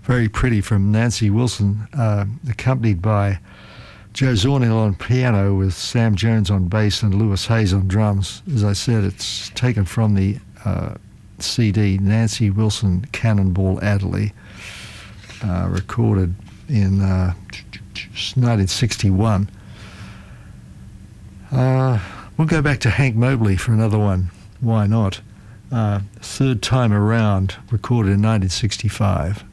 very pretty from Nancy Wilson, accompanied by Joe Zornil on piano with Sam Jones on bass and Lewis Hayes on drums. As I said, it's taken from the CD Nancy Wilson Cannonball Adderley, recorded in 1961. We'll go back to Hank Mobley for another one. Why not? Third Time Around, recorded in 1965.